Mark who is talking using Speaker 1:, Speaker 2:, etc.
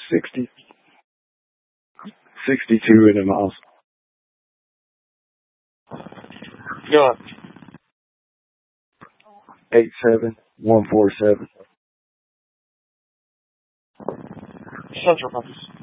Speaker 1: 60, 62 in the miles.
Speaker 2: Yeah.
Speaker 1: 87147.
Speaker 2: Central Memphis.